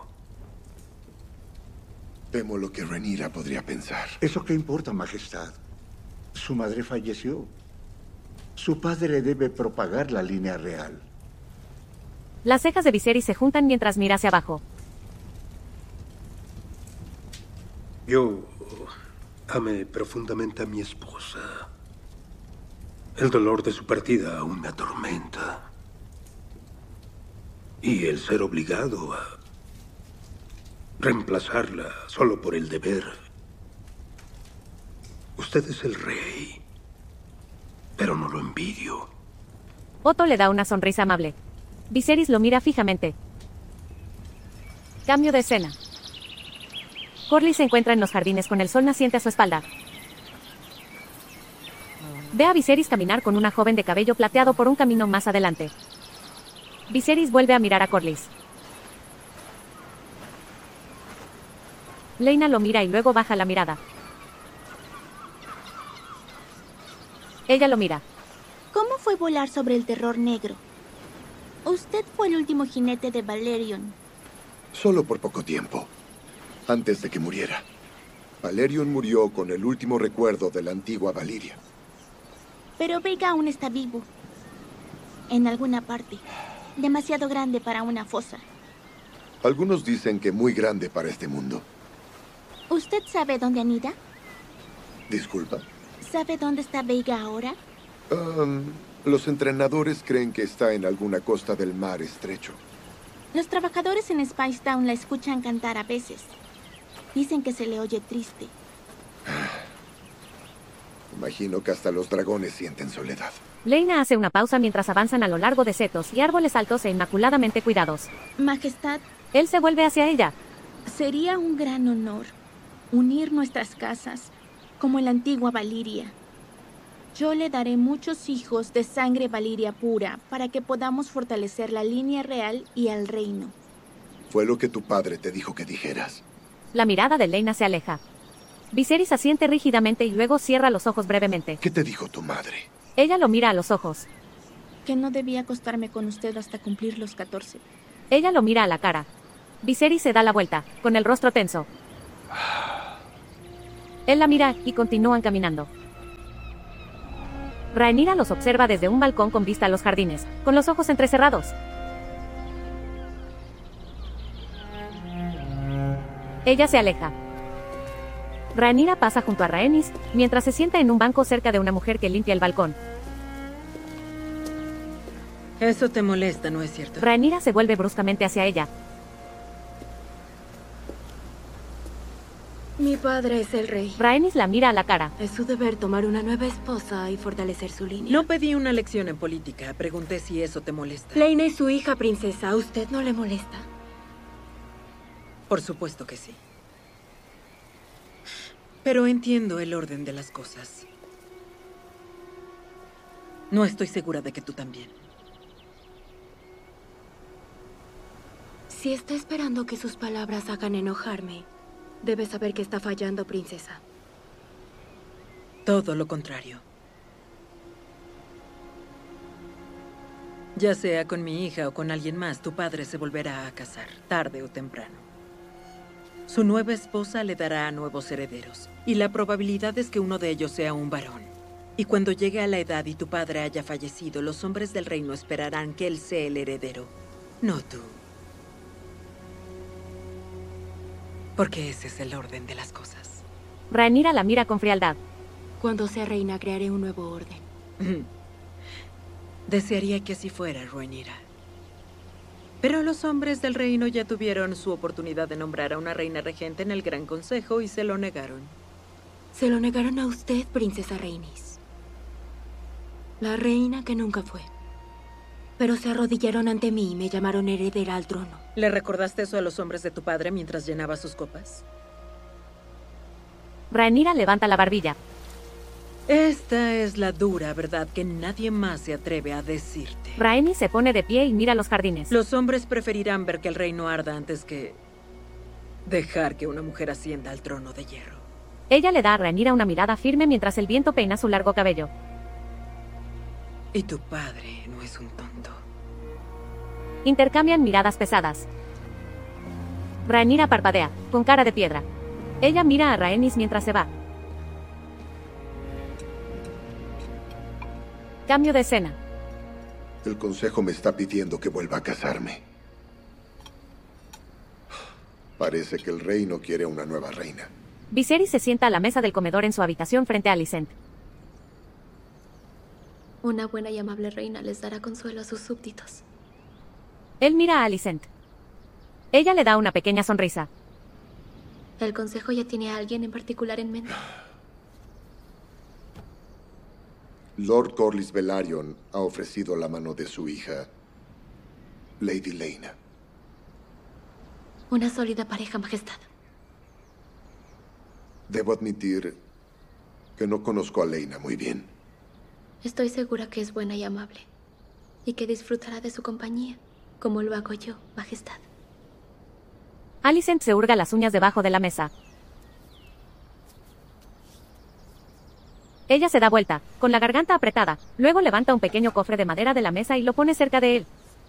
S18: Temo lo que Rhaenyra podría pensar.
S6: ¿Eso qué importa, Majestad? Su madre falleció. Su padre debe propagar la línea real.
S2: Las cejas de Viserys se juntan mientras mira hacia abajo.
S1: Yo amé profundamente a mi esposa. El dolor de su partida aún me atormenta. Y el ser obligado a reemplazarla solo por el deber. Usted es el rey, pero no lo envidio.
S2: Otto le da una sonrisa amable. Viserys lo mira fijamente. Cambio de escena. Corlys se encuentra en los jardines con el sol naciente a su espalda. Ve a Viserys caminar con una joven de cabello plateado por un camino más adelante. Viserys vuelve a mirar a Corlys. Laena lo mira y luego baja la mirada. Ella lo mira.
S20: ¿Cómo fue volar sobre el terror negro? Usted fue el último jinete de Valerion.
S18: Solo por poco tiempo, antes de que muriera. Valerion murió con el último recuerdo de la antigua Valiria.
S20: Pero Veiga aún está vivo. En alguna parte. Demasiado grande para una fosa.
S18: Algunos dicen que muy grande para este mundo.
S20: ¿Usted sabe dónde anida?
S18: Disculpa.
S20: ¿Sabe dónde está Veiga ahora?
S18: Um, los entrenadores creen que está en alguna costa del mar estrecho.
S20: Los trabajadores en Spice Town la escuchan cantar a veces. Dicen que se le oye triste.
S18: Imagino que hasta los dragones sienten soledad.
S2: Laena hace una pausa mientras avanzan a lo largo de setos y árboles altos e inmaculadamente cuidados.
S20: Majestad.
S2: Él se vuelve hacia ella.
S20: Sería un gran honor unir nuestras casas como en la antigua Valiria. Yo le daré muchos hijos de sangre Valiria pura para que podamos fortalecer la línea real y el reino.
S18: Fue lo que tu padre te dijo que dijeras.
S2: La mirada de Laena se aleja. Viserys asiente rígidamente y luego cierra los ojos brevemente.
S18: ¿Qué te dijo tu madre?
S2: Ella lo mira a los ojos.
S20: Que no debía acostarme con usted hasta cumplir los catorce.
S2: Ella lo mira a la cara. Viserys se da la vuelta, con el rostro tenso. Él la mira y continúan caminando. Rhaenyra los observa desde un balcón con vista a los jardines, con los ojos entrecerrados. Ella se aleja. Rhaenyra pasa junto a Rhaenys, mientras se sienta en un banco cerca de una mujer que limpia el balcón.
S19: Eso te molesta, ¿no es cierto?
S2: Rhaenyra se vuelve bruscamente hacia ella.
S17: Mi padre es el rey.
S2: Rhaenys la mira a la cara.
S17: Es su deber tomar una nueva esposa y fortalecer su línea.
S19: No pedí una lección en política. Pregunté si eso te molesta.
S17: Laena es su hija, princesa. ¿A usted no le molesta?
S19: Por supuesto que sí. Pero entiendo el orden de las cosas. No estoy segura de que tú también.
S17: Si está esperando que sus palabras hagan enojarme, debe saber que está fallando, princesa.
S19: Todo lo contrario. Ya sea con mi hija o con alguien más, tu padre se volverá a casar, tarde o temprano. Su nueva esposa le dará a nuevos herederos, y la probabilidad es que uno de ellos sea un varón. Y cuando llegue a la edad y tu padre haya fallecido, los hombres del reino esperarán que él sea el heredero, no tú. Porque ese es el orden de las cosas.
S2: Rhaenyra la mira con frialdad.
S17: Cuando sea reina, crearé un nuevo orden.
S19: Desearía que así fuera, Rhaenyra. Pero los hombres del reino ya tuvieron su oportunidad de nombrar a una reina regente en el Gran Consejo y se lo negaron.
S17: Se lo negaron a usted, princesa Rhaenys. La reina que nunca fue. Pero se arrodillaron ante mí y me llamaron heredera al trono.
S19: ¿Le recordaste eso a los hombres de tu padre mientras llenaba sus copas?
S2: Rhaenyra levanta la barbilla.
S19: Esta es la dura verdad que nadie más se atreve a decirte.
S2: Rhaenys se pone de pie y mira los jardines.
S19: Los hombres preferirán ver que el reino arda antes que dejar que una mujer ascienda al trono de hierro.
S2: Ella le da a Rhaenyra una mirada firme mientras el viento peina su largo cabello.
S19: Y tu padre no es un tonto.
S2: Intercambian miradas pesadas. Rhaenyra parpadea, con cara de piedra. Ella mira a Rhaenys mientras se va. Cambio de escena.
S18: El consejo me está pidiendo que vuelva a casarme. Parece que el rey no quiere una nueva reina.
S2: Viserys se sienta a la mesa del comedor en su habitación frente a Alicent.
S5: Una buena y amable reina les dará consuelo a sus súbditos.
S2: Él mira a Alicent. Ella le da una pequeña sonrisa.
S5: ¿El consejo ya tiene a alguien en particular en mente?
S18: Lord Corlys Velaryon ha ofrecido la mano de su hija, Lady Laena.
S5: Una sólida pareja, Majestad.
S18: Debo admitir que no conozco a Laena muy bien.
S5: Estoy segura que es buena y amable, y que disfrutará de su compañía, como lo hago yo, Majestad.
S2: Alicent se hurga las uñas debajo de la mesa. Ella se da vuelta, con la garganta apretada, luego levanta un pequeño cofre de madera de la mesa y lo pone cerca de él.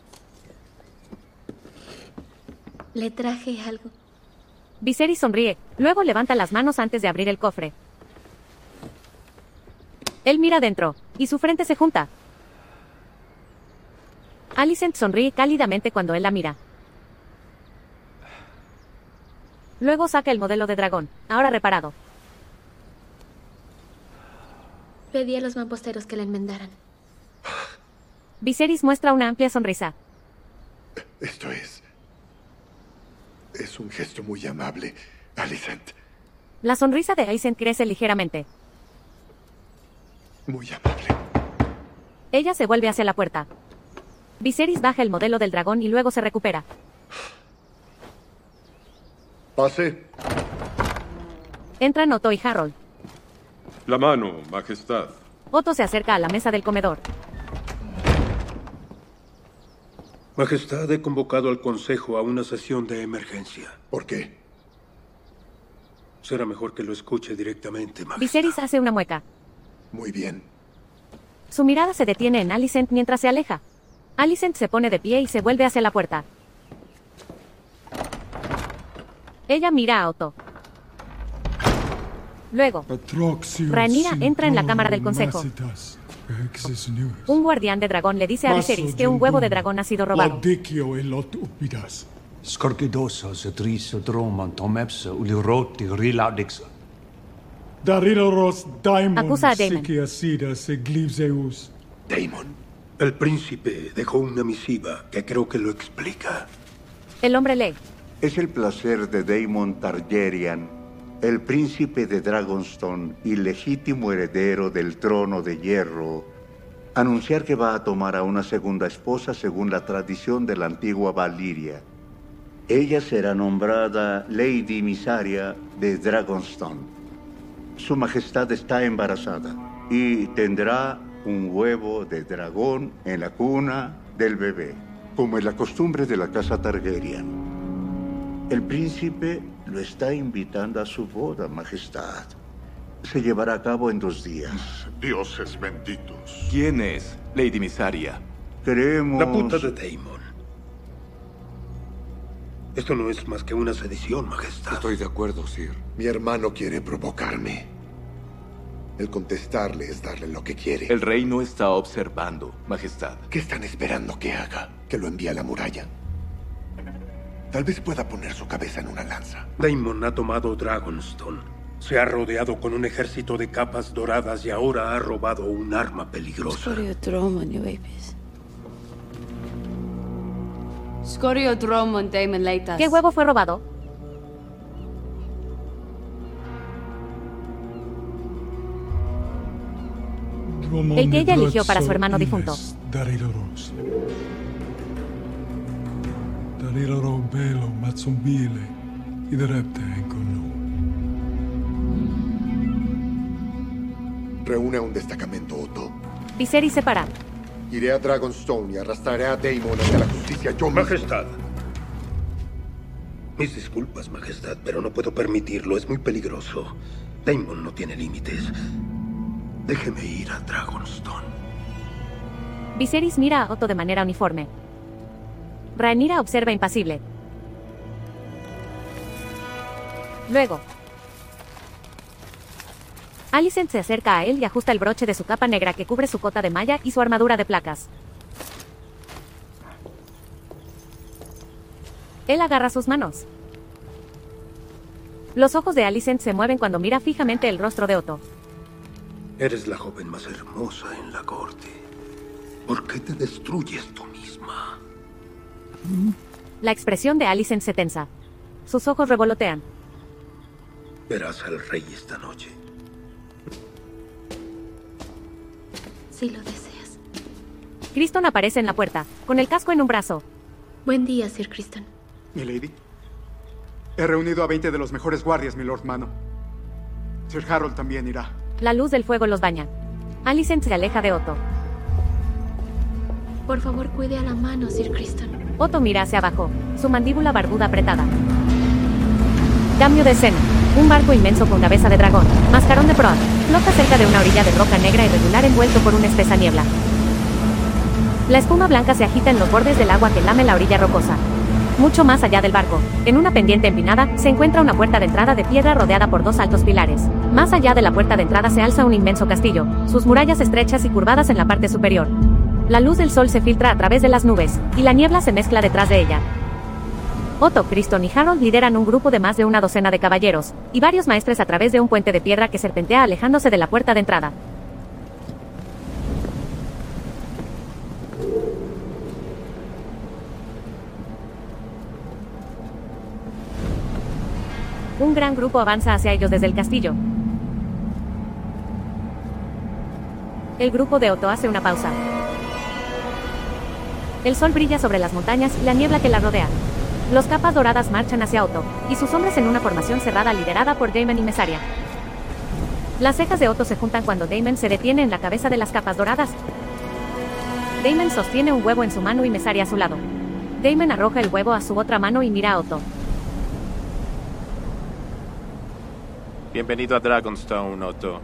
S5: Le traje algo.
S2: Viserys sonríe, luego levanta las manos antes de abrir el cofre. Él mira dentro, y su frente se junta. Alicent sonríe cálidamente cuando él la mira. Luego saca el modelo de dragón, ahora reparado.
S5: Pedí a los mamposteros que la enmendaran.
S2: Viserys muestra una amplia sonrisa.
S18: Esto es... Es un gesto muy amable, Alicent.
S2: La sonrisa de Alicent crece ligeramente.
S18: Muy amable.
S2: Ella se vuelve hacia la puerta. Viserys baja el modelo del dragón y luego se recupera.
S18: Pase.
S2: Entran Otto y Harold.
S14: La mano, Majestad.
S2: Otto se acerca a la mesa del comedor.
S1: Majestad, he convocado al Consejo a una sesión de emergencia.
S18: ¿Por qué?
S1: Será mejor que lo escuche directamente, Majestad.
S2: Viserys hace una mueca.
S18: Muy bien.
S2: Su mirada se detiene en Alicent mientras se aleja. Alicent se pone de pie y se vuelve hacia la puerta. Ella mira a Otto. Luego, Rhaenyra entra en la cámara del consejo. Un guardián de dragón le dice a Viserys que un huevo de dragón ha sido robado. Acusa a Daemon.
S1: Daemon, el príncipe dejó una misiva que creo que lo explica.
S2: El hombre lee.
S6: Es el placer de Daemon Targaryen, el príncipe de Dragonstone y legítimo heredero del trono de hierro, anunciar que va a tomar a una segunda esposa según la tradición de la antigua Valyria. Ella será nombrada Lady Mysaria de Dragonstone. Su majestad está embarazada y tendrá un huevo de dragón en la cuna del bebé, como es la costumbre de la casa Targaryen. El príncipe lo está invitando a su boda, majestad. Se llevará a cabo en dos días.
S15: Dioses benditos.
S7: ¿Quién es Lady Mysaria?
S6: Creemos...
S1: La puta de Daemon. Esto no es más que una sedición, majestad.
S18: Estoy de acuerdo, Sir. Mi hermano quiere provocarme. El contestarle es darle lo que quiere.
S7: El rey no está observando, majestad.
S18: ¿Qué están esperando que haga? ¿Que lo envíe a la muralla? Tal vez pueda poner su cabeza en una lanza.
S1: Daemon ha tomado Dragonstone. Se ha rodeado con un ejército de capas doradas y ahora ha robado un arma peligrosa.
S2: ¿Qué huevo fue robado? El que ella eligió para su hermano difunto.
S18: Reúne a un destacamento, Otto.
S2: Viserys se para.
S18: Iré a Dragonstone y arrastraré a Daemon ante la justicia yo mismo.
S1: Majestad. Mis disculpas, majestad, pero no puedo permitirlo. Es muy peligroso. Daemon no tiene límites. Déjeme ir a Dragonstone.
S2: Viserys mira a Otto de manera uniforme. Rhaenyra observa impasible. Luego, Alicent se acerca a él y ajusta el broche de su capa negra que cubre su cota de malla y su armadura de placas. Él agarra sus manos. Los ojos de Alicent se mueven cuando mira fijamente el rostro de Otto.
S1: Eres la joven más hermosa en la corte. ¿Por qué te destruyes tú misma?
S2: La expresión de Alicent se tensa. Sus ojos revolotean.
S1: Verás al rey esta noche.
S5: Si lo deseas.
S2: Criston aparece en la puerta, con el casco en un brazo.
S5: Buen día, Sir Criston.
S16: Milady. He reunido a veinte de los mejores guardias, mi Lord Mano. Sir Harold también irá.
S2: La luz del fuego los baña. Alicent se aleja de Otto.
S5: Por favor, cuide a la mano, Sir Criston.
S2: Otto mira hacia abajo, su mandíbula barbuda apretada. Cambio de escena. Un barco inmenso con cabeza de dragón, mascarón de proa, flota cerca de una orilla de roca negra irregular envuelto por una espesa niebla. La espuma blanca se agita en los bordes del agua que lame la orilla rocosa. Mucho más allá del barco, en una pendiente empinada, se encuentra una puerta de entrada de piedra rodeada por dos altos pilares. Más allá de la puerta de entrada se alza un inmenso castillo, sus murallas estrechas y curvadas en la parte superior. La luz del sol se filtra a través de las nubes, y la niebla se mezcla detrás de ella. Otto, Criston y Harold lideran un grupo de más de una docena de caballeros, y varios maestres a través de un puente de piedra que serpentea alejándose de la puerta de entrada. Un gran grupo avanza hacia ellos desde el castillo. El grupo de Otto hace una pausa. El sol brilla sobre las montañas y la niebla que la rodea. Los capas doradas marchan hacia Otto, y sus hombres en una formación cerrada liderada por Daemon y Mysaria. Las cejas de Otto se juntan cuando Daemon se detiene en la cabeza de las capas doradas. Daemon sostiene un huevo en su mano y Mysaria a su lado. Daemon arroja el huevo a su otra mano y mira a Otto.
S3: Bienvenido a Dragonstone, Otto.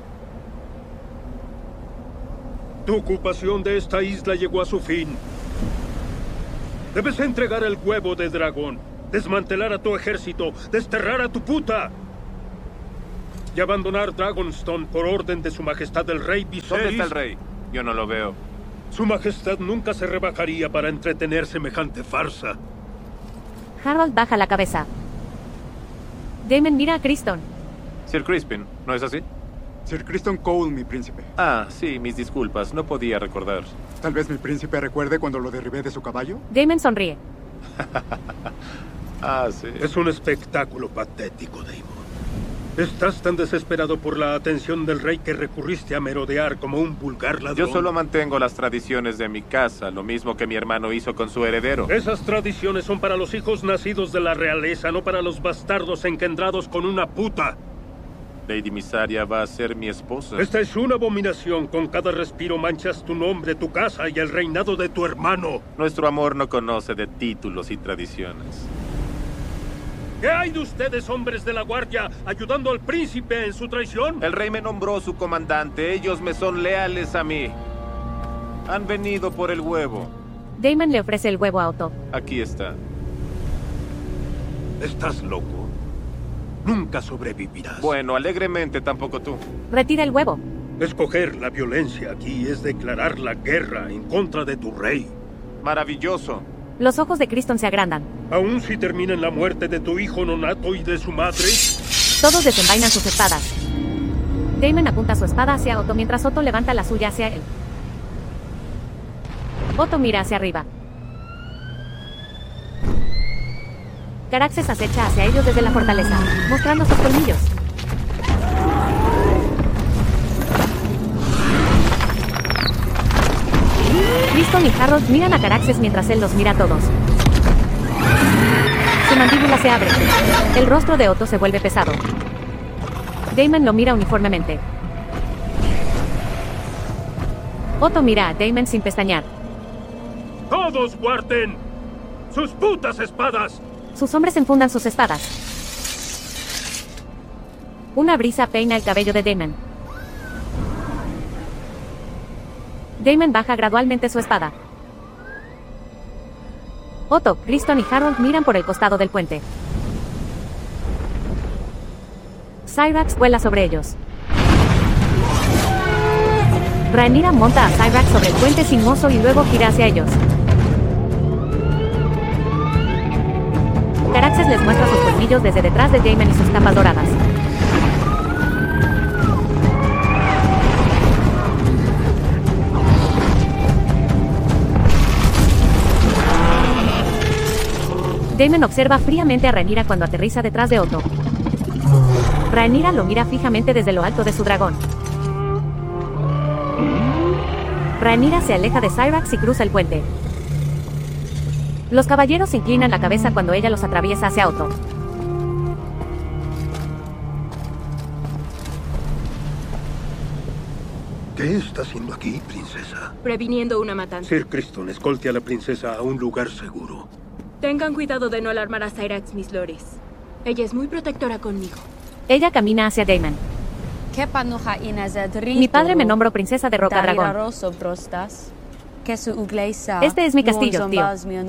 S1: Tu ocupación de esta isla llegó a su fin. Debes entregar el huevo de dragón, desmantelar a tu ejército, desterrar a tu puta. y abandonar Dragonstone por orden de su majestad el rey Viserys...
S3: ¿Dónde está el rey? Yo no lo veo.
S1: Su majestad nunca se rebajaría para entretener semejante farsa.
S2: Harold baja la cabeza. Daemon mira a Criston.
S3: Sir Crispin, ¿no es así?
S16: Sir Criston Cole, mi príncipe.
S3: Ah, sí, mis disculpas, no podía recordar.
S16: Tal vez mi príncipe recuerde cuando lo derribé de su caballo.
S2: Daemon sonríe.
S3: Ah, sí.
S1: Es un espectáculo patético, Daemon. Estás tan desesperado por la atención del rey que recurriste a merodear como un vulgar ladrón.
S3: Yo solo mantengo las tradiciones de mi casa, lo mismo que mi hermano hizo con su heredero.
S1: Esas tradiciones son para los hijos nacidos de la realeza, no para los bastardos engendrados con una puta.
S3: Lady Mysaria va a ser mi esposa.
S1: Esta es una abominación. Con cada respiro manchas tu nombre, tu casa y el reinado de tu hermano.
S3: Nuestro amor no conoce de títulos y tradiciones.
S1: ¿Qué hay de ustedes, hombres de la guardia, ayudando al príncipe en su traición?
S3: El rey me nombró su comandante. Ellos me son leales a mí. Han venido por el huevo.
S2: Daemon le ofrece el huevo a Otto.
S3: Aquí está.
S1: ¿Estás loco? Nunca sobrevivirás.
S3: Bueno, alegremente tampoco tú.
S2: Retira el huevo.
S1: Escoger la violencia aquí es declarar la guerra en contra de tu rey.
S3: Maravilloso.
S2: Los ojos de Criston se agrandan.
S1: Aún si termina en la muerte de tu hijo nonato y de su madre.
S2: Todos desenvainan sus espadas. Daemon apunta su espada hacia Otto mientras Otto levanta la suya hacia él. Otto mira hacia arriba. Caraxes acecha hacia ellos desde la fortaleza, mostrando sus colmillos. Criston y Harold miran a Caraxes mientras él los mira a todos. Su mandíbula se abre. El rostro de Otto se vuelve pesado. Daemon lo mira uniformemente. Otto mira a Daemon sin pestañear.
S1: ¡Todos guarden sus putas espadas!
S2: Sus hombres enfundan sus espadas. Una brisa peina el cabello de Daemon. Daemon baja gradualmente su espada. Otto, Criston y Harold miran por el costado del puente. Syrax vuela sobre ellos. Rhaenyra monta a Syrax sobre el puente sinuoso y luego gira hacia ellos. Caraxes les muestra sus colmillos desde detrás de Daemon y sus capas doradas. Daemon observa fríamente a Rhaenyra cuando aterriza detrás de Otto. Rhaenyra lo mira fijamente desde lo alto de su dragón. Rhaenyra se aleja de Syrax y cruza el puente. Los caballeros inclinan la cabeza cuando ella los atraviesa hacia Otto.
S1: ¿Qué está haciendo aquí, princesa?
S17: Previniendo una matanza.
S1: Sir Criston, escolte a la princesa a un lugar seguro.
S17: Tengan cuidado de no alarmar a Syrax, mis lores. Ella es muy protectora conmigo.
S2: Ella camina hacia Daemon. Mi padre me nombró princesa de Roca Dragón. Este es mi castillo, tío.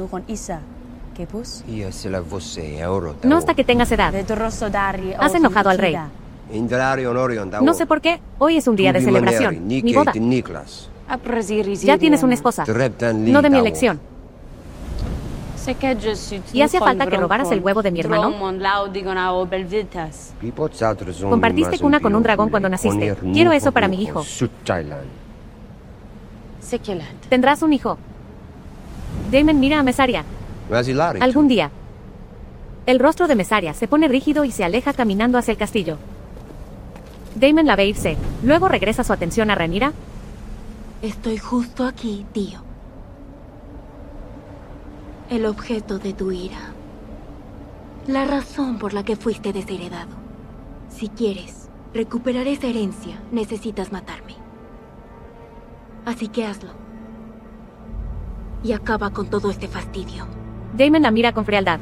S2: No hasta que tengas edad. Has enojado al rey. No sé por qué. Hoy es un día de celebración. Mi boda. Ya tienes una esposa. No de mi elección. ¿Y hacía falta que robaras el huevo de mi hermano? Compartiste cuna con un dragón cuando naciste. Quiero eso para mi hijo. Tendrás un hijo. Daemon mira a Mysaria. Algún día. El rostro de Mysaria se pone rígido y se aleja caminando hacia el castillo. Daemon la ve irse. Luego regresa su atención a Rhaenyra.
S5: Estoy justo aquí, tío. El objeto de tu ira. La razón por la que fuiste desheredado. Si quieres recuperar esa herencia, necesitas matarme. Así que hazlo. Y acaba con todo este fastidio.
S2: Daemon la mira con frialdad.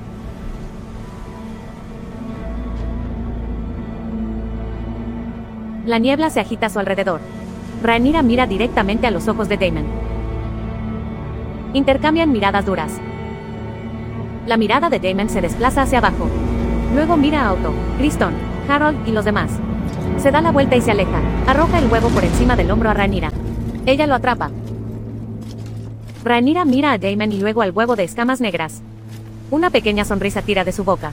S2: La niebla se agita a su alrededor. Rhaenyra mira directamente a los ojos de Daemon. Intercambian miradas duras. La mirada de Daemon se desplaza hacia abajo. Luego mira a Otto, Criston, Harold y los demás. Se da la vuelta y se aleja. Arroja el huevo por encima del hombro a Rhaenyra. Ella lo atrapa. Rhaenyra mira a Daemon y luego al huevo de escamas negras. Una pequeña sonrisa tira de su boca.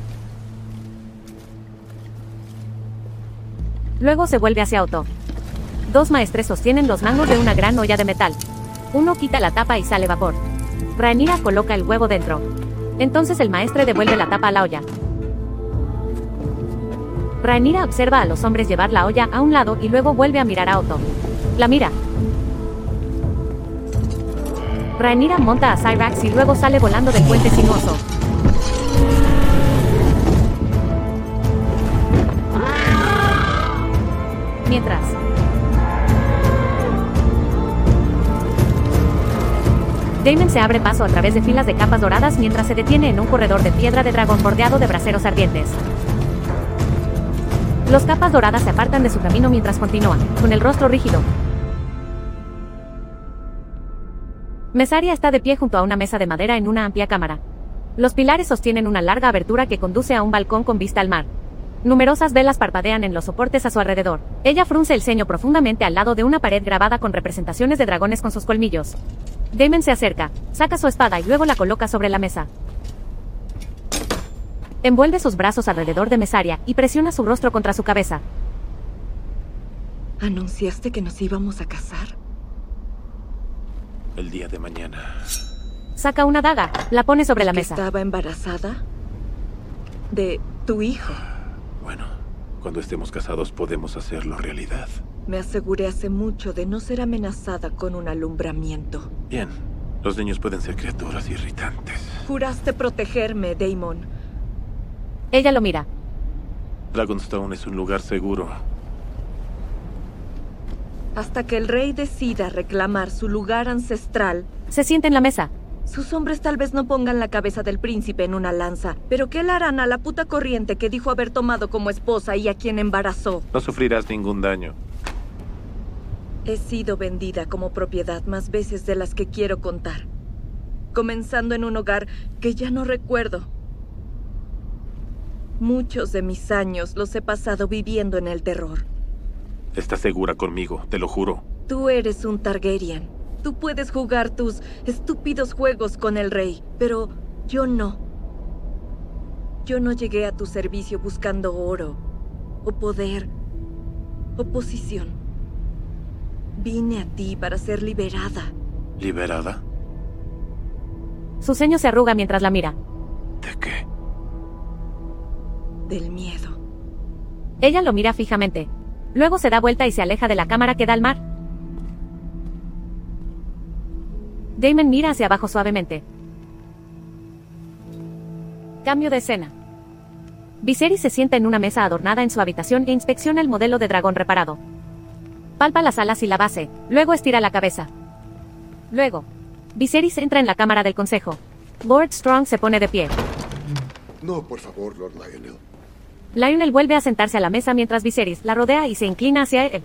S2: Luego se vuelve hacia Otto. Dos maestres sostienen los mangos de una gran olla de metal. Uno quita la tapa y sale vapor. Rhaenyra coloca el huevo dentro. Entonces el maestre devuelve la tapa a la olla. Rhaenyra observa a los hombres llevar la olla a un lado y luego vuelve a mirar a Otto. La mira. Rhaenyra monta a Syrax y luego sale volando del puente sinuoso. Mientras, Daemon se abre paso a través de filas de capas doradas mientras se detiene en un corredor de piedra de dragón bordeado de braseros ardientes. Los capas doradas se apartan de su camino mientras continúa, con el rostro rígido. Mesaria está de pie junto a una mesa de madera en una amplia cámara. Los pilares sostienen una larga abertura que conduce a un balcón con vista al mar. Numerosas velas parpadean en los soportes a su alrededor. Ella frunce el ceño profundamente al lado de una pared grabada con representaciones de dragones con sus colmillos. Daemon se acerca, saca su espada y luego la coloca sobre la mesa. Envuelve sus brazos alrededor de Mesaria y presiona su rostro contra su cabeza.
S17: ¿Anunciaste que nos íbamos a casar?
S3: El día de mañana.
S2: Saca una daga, la pone sobre la mesa.
S17: ¿Estaba embarazada? ¿De tu hijo?
S3: Bueno, cuando estemos casados podemos hacerlo realidad.
S17: Me aseguré hace mucho de no ser amenazada con un alumbramiento.
S3: Bien, los niños pueden ser criaturas irritantes.
S17: Juraste protegerme, Daemon.
S2: Ella lo mira.
S3: Dragonstone es un lugar seguro.
S17: Hasta que el rey decida reclamar su lugar ancestral.
S2: Se sienta en la mesa.
S17: Sus hombres tal vez no pongan la cabeza del príncipe en una lanza, pero ¿qué le harán a la puta corriente que dijo haber tomado como esposa y a quien embarazó?
S3: No sufrirás ningún daño.
S17: He sido vendida como propiedad más veces de las que quiero contar. Comenzando en un hogar que ya no recuerdo. Muchos de mis años los he pasado viviendo en el terror.
S3: Estás segura conmigo, te lo juro.
S17: Tú eres un Targaryen. Tú puedes jugar tus estúpidos juegos con el rey, pero yo no. Yo no llegué a tu servicio buscando oro, o poder, o posición. Vine a ti para ser liberada.
S3: ¿Liberada?
S2: Su ceño se arruga mientras la mira.
S3: ¿De qué?
S17: Del miedo.
S2: Ella lo mira fijamente. Luego se da vuelta y se aleja de la cámara que da al mar. Daemon mira hacia abajo suavemente. Cambio de escena. Viserys se sienta en una mesa adornada en su habitación e inspecciona el modelo de dragón reparado. Palpa las alas y la base, luego estira la cabeza. Luego, Viserys entra en la cámara del consejo. Lord Strong se pone de pie.
S18: No, por favor, Lord Lionel.
S2: Lionel vuelve a sentarse a la mesa mientras Viserys la rodea y se inclina hacia él.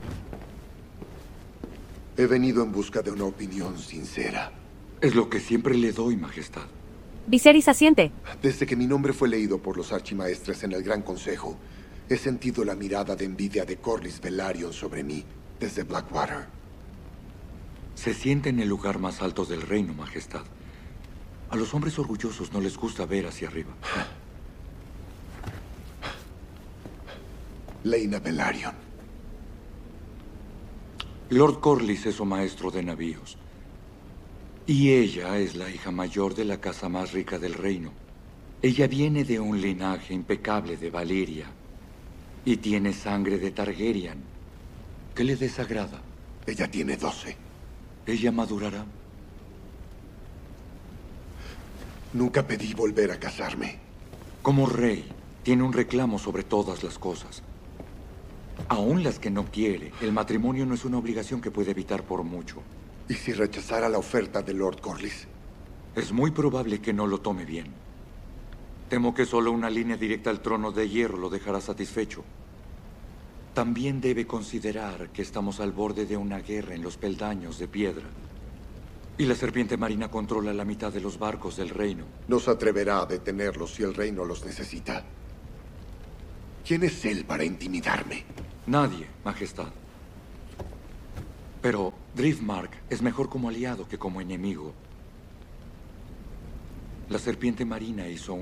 S18: He venido en busca de una opinión sincera.
S21: Es lo que siempre le doy, Majestad.
S2: Viserys asiente.
S18: Desde que mi nombre fue leído por los archimaestres en el Gran Consejo, he sentido la mirada de envidia de Corlys Velaryon sobre mí, desde Blackwater.
S21: Se sienta en el lugar más alto del reino, Majestad. A los hombres orgullosos no les gusta ver hacia arriba.
S18: Laena Velaryon.
S21: Lord Corlys es su maestro de navíos. Y ella es la hija mayor de la casa más rica del reino. Ella viene de un linaje impecable de Valyria. Y tiene sangre de Targaryen. ¿Qué le desagrada?
S18: Ella tiene doce.
S21: ¿Ella madurará?
S18: Nunca pedí volver a casarme.
S21: Como rey, tiene un reclamo sobre todas las cosas. Aún las que no quiere, el matrimonio no es una obligación que puede evitar por mucho.
S18: ¿Y si rechazara la oferta de Lord Corlys?
S21: Es muy probable que no lo tome bien. Temo que solo una línea directa al trono de hierro lo dejará satisfecho. También debe considerar que estamos al borde de una guerra en los peldaños de piedra. Y la serpiente marina controla la mitad de los barcos del reino.
S18: No se atreverá a detenerlos si el reino los necesita. ¿Quién es él para intimidarme?
S21: Nadie, Majestad. Pero Driftmark es mejor como aliado que como enemigo. La serpiente marina hizo